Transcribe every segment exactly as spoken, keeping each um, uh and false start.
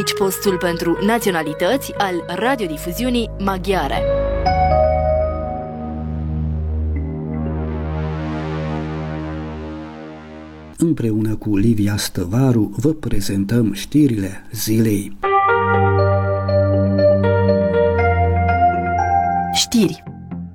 aici postul pentru naționalități al radiodifuziunii maghiare. Împreună cu Livia Stăvaru vă prezentăm știrile zilei. Știri.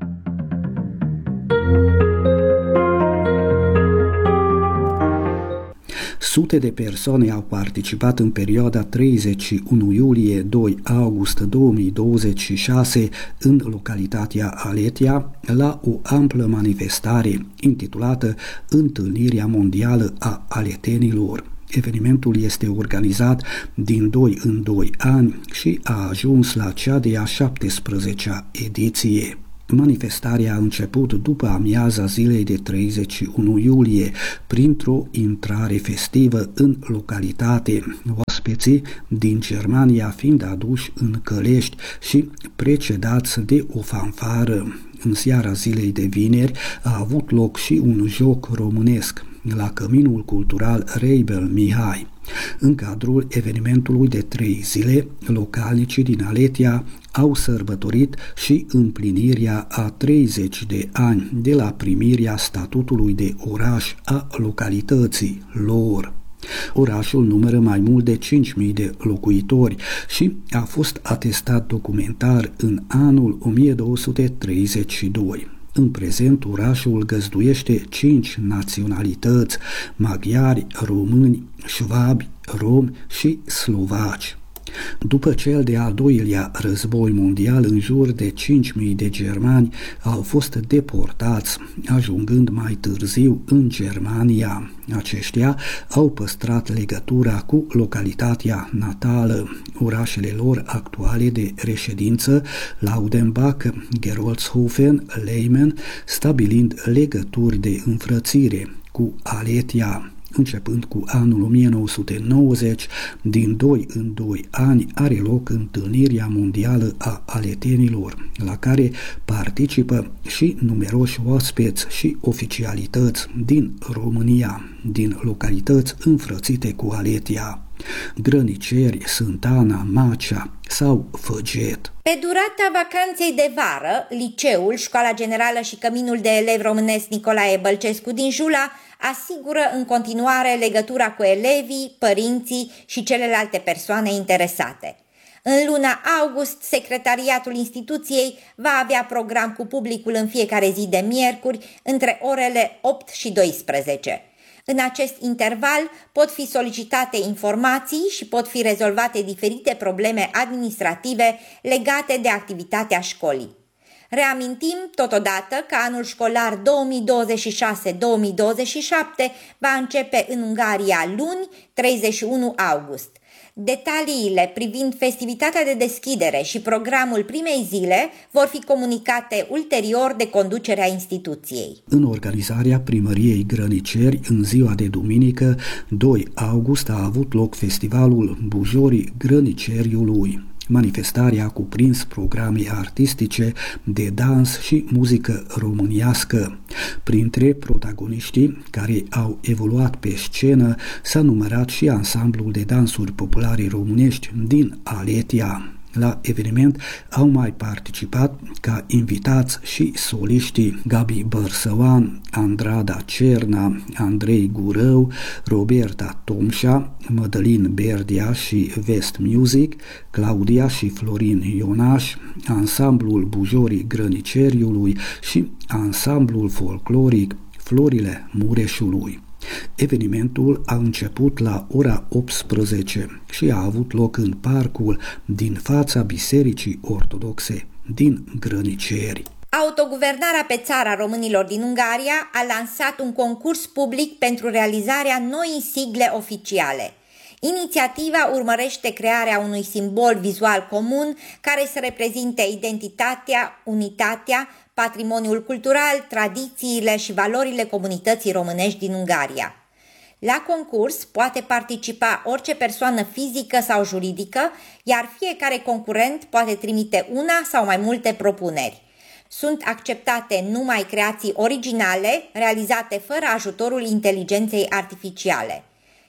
Sute de persoane au participat în perioada treizeci și unu iulie - doi august două mii douăzeci și șase în localitatea Aletia la o amplă manifestare intitulată Întâlnirea Mondială a Aletenilor. Evenimentul este organizat din doi în doi ani și a ajuns la cea de-a șaptesprezecea ediție. Manifestarea a început după amiaza zilei de treizeci și unu iulie, printr-o intrare festivă în localitate, oaspeții din Germania fiind aduși în călești și precedați de o fanfară. În seara zilei de vineri a avut loc și un joc românesc la Căminul Cultural Reibel Mihai. În cadrul evenimentului de trei zile, localnicii din Aletia au sărbătorit și împlinirea a treizeci de ani de la primirea statutului de oraș a localității lor. Orașul numără mai mult de cinci mii de locuitori și a fost atestat documentar în anul o mie două sute treizeci și doi. În prezent, orașul găzduiește cinci naționalități: maghiari, români, șvabi, romi și slovaci. După cel de-al doilea război mondial, în jur de cinci mii de germani au fost deportați, ajungând mai târziu în Germania. Aceștia au păstrat legătura cu localitatea natală, orașele lor actuale de reședință, Laudenbach, Gerolzhofen, Leimen, stabilind legături de înfrățire cu Aletia. Începând cu anul o mie nouă sute nouăzeci, din doi în doi ani are loc Întâlnirea Mondială a Aletenilor, la care participă și numeroși oaspeți și oficialități din România, din localități înfrățite cu Aletia: Grăniceri, Sântana, Macea sau Făget. Pe durata vacanței de vară, liceul, școala generală și căminul de elevi românesc Nicolae Bălcescu din Jula asigură în continuare legătura cu elevii, părinții și celelalte persoane interesate. În luna august, secretariatul instituției va avea program cu publicul în fiecare zi de miercuri, între orele opt și douăsprezece. În acest interval pot fi solicitate informații și pot fi rezolvate diferite probleme administrative legate de activitatea școlii. Reamintim totodată că anul școlar două mii douăzeci și șase două mii douăzeci și șapte va începe în Ungaria luni, treizeci și unu august. Detaliile privind festivitatea de deschidere și programul primei zile vor fi comunicate ulterior de conducerea instituției. În organizarea primăriei Grăniceri, în ziua de duminică, doi august, a avut loc festivalul Bujorii Grăniceriului. Manifestarea a cuprins programe artistice de dans și muzică românească. Printre protagoniștii care au evoluat pe scenă s-a numărat și ansamblul de dansuri populare românești din Aletia. La eveniment au mai participat ca invitați și soliștii Gabi Bărsăoan, Andrada Cerna, Andrei Gurău, Roberta Tomșa, Mădălin Berdea și West Music, Claudia și Florin Ionaș, ansamblul Bujorii Grăniceriului și ansamblul folcloric Florile Mureșului. Evenimentul a început la ora optsprezece și a avut loc în parcul din fața Bisericii Ortodoxe din Grăniceri. Autoguvernarea pe țara românilor din Ungaria a lansat un concurs public pentru realizarea noii sigle oficiale. Inițiativa urmărește crearea unui simbol vizual comun care să reprezinte identitatea, unitatea, patrimoniul cultural, tradițiile și valorile comunității românești din Ungaria. La concurs poate participa orice persoană fizică sau juridică, iar fiecare concurent poate trimite una sau mai multe propuneri. Sunt acceptate numai creații originale, realizate fără ajutorul inteligenței artificiale.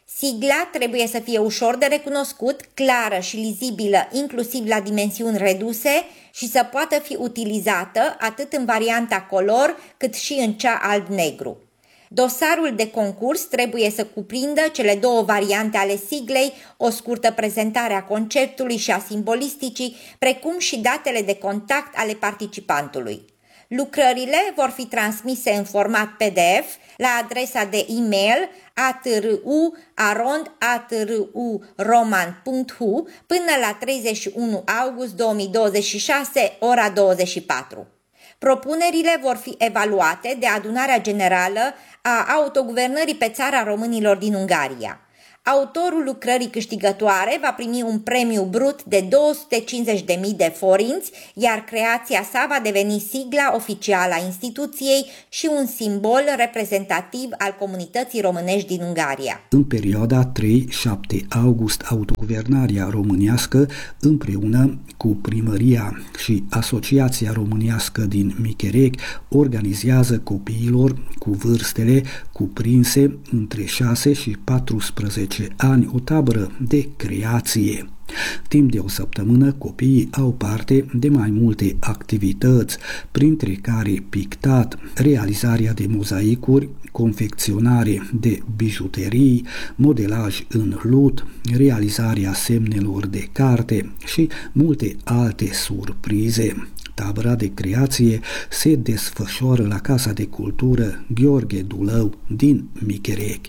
Sigla trebuie să fie ușor de recunoscut, clară și lizibilă, inclusiv la dimensiuni reduse, și să poată fi utilizată atât în varianta color cât și în cea alb-negru. Dosarul de concurs trebuie să cuprindă cele două variante ale siglei, o scurtă prezentare a conceptului și a simbolisticii, precum și datele de contact ale participantului. Lucrările vor fi transmise în format P D F la adresa de e-mail a t r u arond a t r u roman punct h u până la treizeci și unu august două mii douăzeci și șase, ora douăzeci și patru. Propunerile vor fi evaluate de Adunarea Generală a Autoguvernării pe țara românilor din Ungaria. Autorul lucrării câștigătoare va primi un premiu brut de două sute cincizeci de mii de forinți, iar creația sa va deveni sigla oficială a instituției și un simbol reprezentativ al comunității românești din Ungaria. În perioada trei șapte august, Autoguvernarea românească, împreună cu Primăria și Asociația Românească din Micherec, organizează copiilor cu vârstele cuprinse între șase și paisprezece ani o tabără de creație. Timp de o săptămână, copiii au parte de mai multe activități, printre care pictat, realizarea de mozaicuri, confecționare de bijuterii, modelaj în lut, realizarea semnelor de carte și multe alte surprize. Tabăra de creație se desfășoară la Casa de Cultură Gheorghe Dulău din Micherec.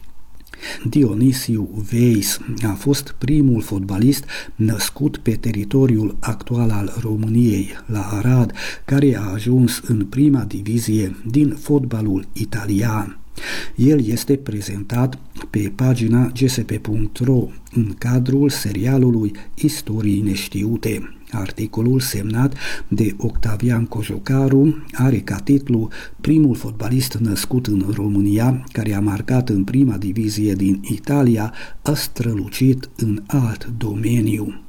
Dionisiu Weiss a fost primul fotbalist născut pe teritoriul actual al României, la Arad, care a ajuns în prima divizie din fotbalul italian. El este prezentat pe pagina g s p punct r o în cadrul serialului Istorii neștiute. Articolul semnat de Octavian Cojocaru are ca titlu Primul fotbalist născut în România, care a marcat în prima divizie din Italia, a strălucit în alt domeniu.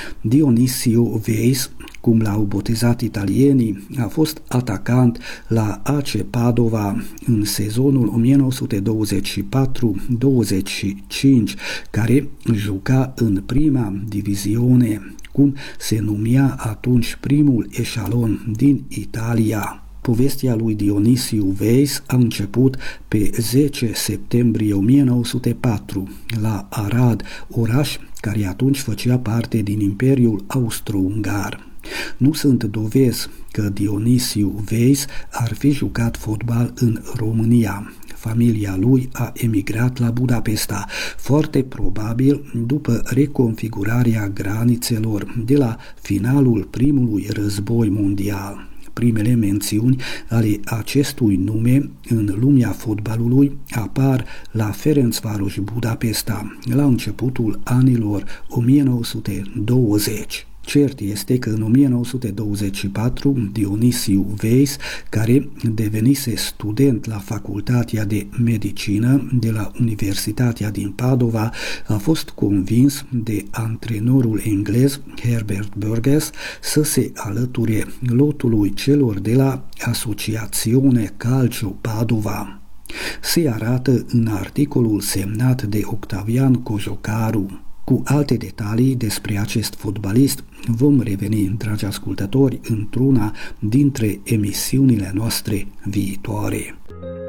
Dionisiu Weiss, cum l-au botezat italienii, a fost atacant la A C Padova în sezonul o mie nouă sute douăzeci și patru douăzeci și cinci, care juca în prima diviziune, cum se numea atunci primul eșalon din Italia. Povestea lui Dionisiu Weiss a început pe zece septembrie o mie nouă sute patru la Arad, oraș care atunci făcea parte din Imperiul Austro-Ungar. Nu sunt dovezi că Dionisiu Weiss ar fi jucat fotbal în România. Familia lui a emigrat la Budapesta, foarte probabil după reconfigurarea granițelor de la finalul primului război mondial. Primele mențiuni ale acestui nume în lumea fotbalului apar la Ferencváros Budapesta, la începutul anilor o mie nouă sute douăzeci. Cert este că în o mie nouă sute douăzeci și patru Dionisiu Weiss, care devenise student la Facultatea de Medicină de la Universitatea din Padova, a fost convins de antrenorul englez Herbert Burgess să se alăture lotului celor de la Asociazione Calcio Padova. Se arată în articolul semnat de Octavian Cojocaru. Cu alte detalii despre acest fotbalist vom reveni, dragi ascultători, într-una dintre emisiunile noastre viitoare.